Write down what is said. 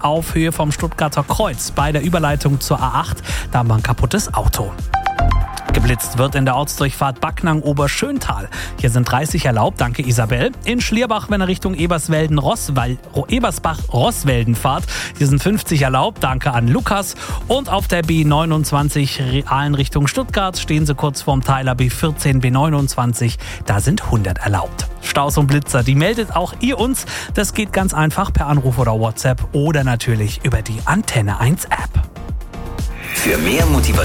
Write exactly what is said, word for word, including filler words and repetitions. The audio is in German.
auf Höhe vom Stuttgarter Kreuz bei der Überleitung zur A acht. Da haben wir ein kaputtes Auto. Geblitzt wird in der Ortsdurchfahrt Backnang-Oberschöntal. Hier sind dreißig erlaubt, danke Isabel. In Schlierbach, wenn ihr Richtung Eberswalden-Rosswal- Ebersbach-Rosswelden fahrt, hier sind fünfzig erlaubt, danke an Lukas. Und auf der B neunundzwanzig Realen Richtung Stuttgart stehen sie kurz vorm Teiler B vierzehn, B neunundzwanzig, da sind hundert erlaubt. Staus und Blitzer, die meldet auch ihr uns. Das geht ganz einfach per Anruf oder WhatsApp oder natürlich über die Antenne eins App. Für mehr Motivation